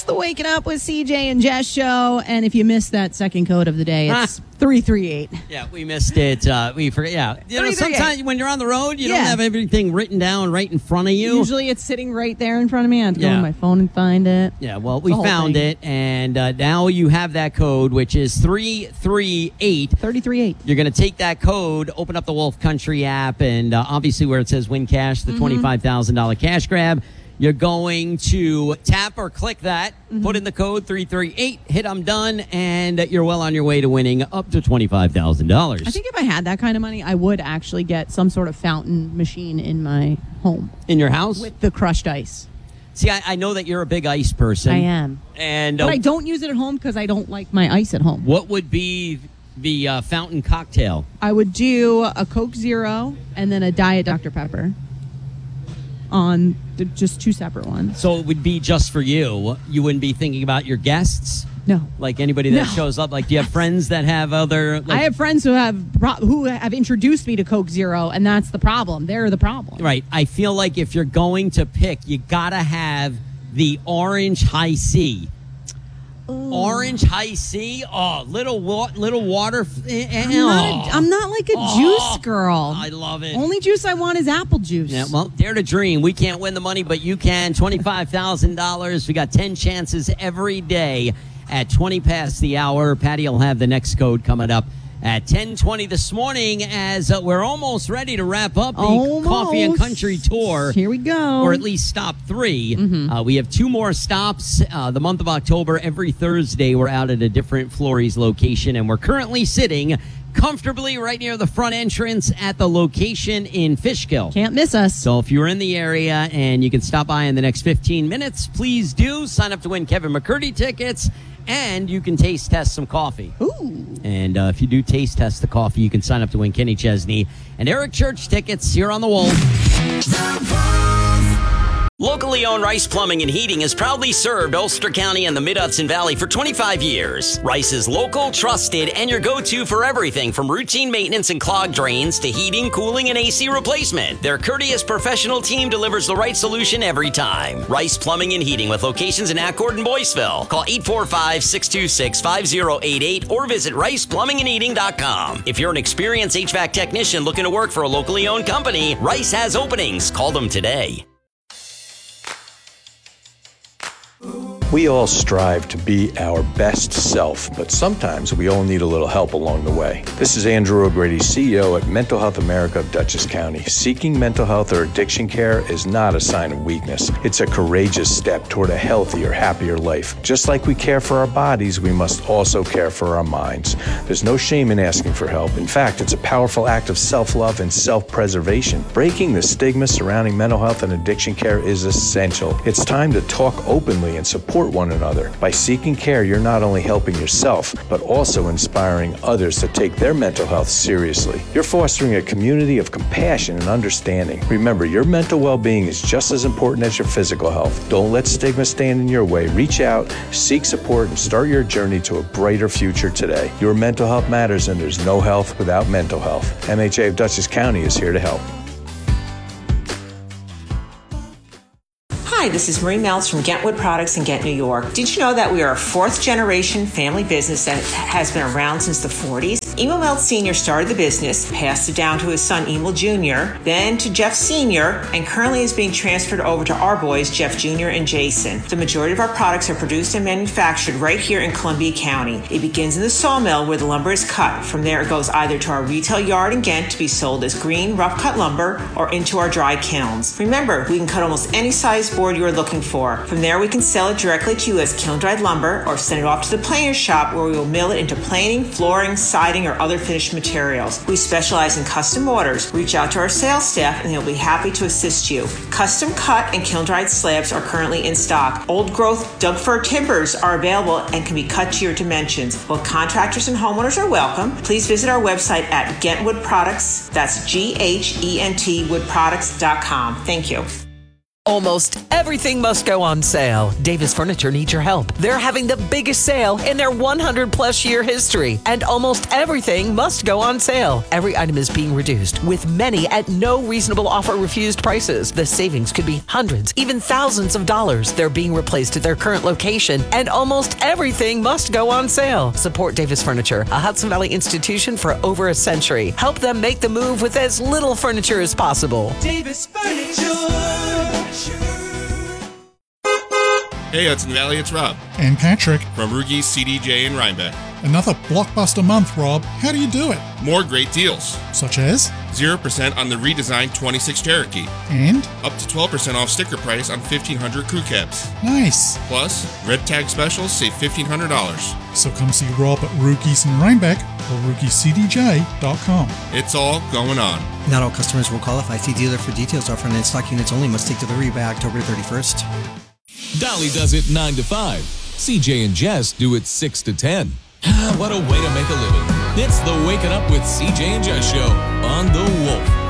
It's the Waking Up with CJ and Jess show. And if you missed that second code of the day, it's 338. Yeah, we missed it. We forget. Yeah. You know, sometimes when you're on the road, you don't have everything written down right in front of you. Usually it's sitting right there in front of me. I have to go on my phone and find it. Yeah, well, we found it. And now you have that code, which is 338. 338. You're going to take that code, open up the Wolf Country app, and obviously where it says Win Cash, the $25,000 cash grab. You're going to tap or click that, put in the code 338, hit I'm done, and you're well on your way to winning up to $25,000. I think if I had that kind of money, I would actually get some sort of fountain machine in my home. In your house? With the crushed ice. See, I know that you're a big ice person. I am. But I don't use it at home because I don't like my ice at home. What would be the fountain cocktail? I would do a Coke Zero and then a Diet Dr. Pepper. On just two separate ones. So it would be just for you. You wouldn't be thinking about your guests? No. Like anybody that shows up? Like, do you have friends that have other... I have friends who have introduced me to Coke Zero, and that's the problem. They're the problem. Right. I feel like if you're going to pick, you got to have the Orange High C. Ooh. Orange High C. Oh, little water. I'm not like a juice girl. I love it. Only juice I want is apple juice. Yeah, well, dare to dream. We can't win the money, but you can. $25,000. We got 10 chances every day at 20 past the hour. Patty will have the next code coming up at 10:20 this morning as we're almost ready to wrap up the Coffee and Country Tour. Here we go. Or at least stop 3. We have 2 more stops. The month of October, every Thursday, we're out at a different Florrie's location, and we're currently sitting comfortably right near the front entrance at the location in Fishkill. Can't miss us. So if you're in the area and you can stop by in the next 15 minutes, please do. Sign up to win Kevin McCurdy tickets. And you can taste test some coffee. Ooh. And if you do taste test the coffee, you can sign up to win Kenny Chesney and Eric Church tickets here on The Wolf. Locally owned Rice Plumbing and Heating has proudly served Ulster County and the Mid-Hudson Valley for 25 years. Rice is local, trusted, and your go-to for everything from routine maintenance and clogged drains to heating, cooling, and AC replacement. Their courteous professional team delivers the right solution every time. Rice Plumbing and Heating with locations in Accord and Boyceville. Call 845-626-5088 or visit riceplumbingandheating.com. If you're an experienced HVAC technician looking to work for a locally owned company, Rice has openings. Call them today. We all strive to be our best self, but sometimes we all need a little help along the way. This is Andrew O'Grady, CEO at Mental Health America of Dutchess County. Seeking mental health or addiction care is not a sign of weakness. It's a courageous step toward a healthier, happier life. Just like we care for our bodies, we must also care for our minds. There's no shame in asking for help. In fact, it's a powerful act of self-love and self-preservation. Breaking the stigma surrounding mental health and addiction care is essential. It's time to talk openly and support one another. By seeking care, you're not only helping yourself, but also inspiring others to take their mental health seriously. You're fostering a community of compassion and understanding. Remember, your mental well-being is just as important as your physical health. Don't let stigma stand in your way. Reach out, seek support, and start your journey to a brighter future today. Your mental health matters, and there's no health without mental health. MHA of Dutchess County is here to help. Hi, this is Marie Meltz from Gentwood Products in Ghent, New York. Did you know that we are a 4th-generation family business that has been around since the 40s? Emil Meltz Sr. started the business, passed it down to his son Emil Jr., then to Jeff Sr., and currently is being transferred over to our boys, Jeff Jr. and Jason. The majority of our products are produced and manufactured right here in Columbia County. It begins in the sawmill where the lumber is cut. From there, it goes either to our retail yard in Ghent to be sold as green, rough-cut lumber or into our dry kilns. Remember, we can cut almost any size board you are looking for. From there, we can sell it directly to you as kiln-dried lumber or send it off to the planer's shop where we will mill it into planing, flooring, siding, or other finished materials. We specialize in custom orders. Reach out to our sales staff and they'll be happy to assist you. Custom cut and kiln-dried slabs are currently in stock. Old-growth Doug fir timbers are available and can be cut to your dimensions. Both contractors and homeowners are welcome. Please visit our website at Gentwood Products. That's Gent woodproducts.com. Thank you. Almost everything must go on sale. Davis Furniture needs your help. They're having the biggest sale in their 100-plus year history, and almost everything must go on sale. Every item is being reduced, with many at no reasonable offer refused prices. The savings could be hundreds, even thousands of dollars. They're being replaced at their current location, and almost everything must go on sale. Support Davis Furniture, a Hudson Valley institution for over a century. Help them make the move with as little furniture as possible. Davis Furniture. Hey Hudson Valley, it's Rob. And Patrick. From Rugi's, CDJ, and Rhinebeck. Another blockbuster month, Rob. How do you do it? More great deals. Such as? 0% on the redesigned 26 Cherokee. And? Up to 12% off sticker price on 1,500 crew cabs. Nice. Plus, red tag specials save $1,500. So come see Rob at Rugi's in Rhinebeck or RugiCDJ.com. It's all going on. Not all customers will qualify. See dealer for details. Offer on in-stock units only. Must take delivery by October 31st. Dolly does it 9 to 5. CJ and Jess do it 6 to 10. What a way to make a living. It's the Waking Up with CJ and Jess show on The Wolf.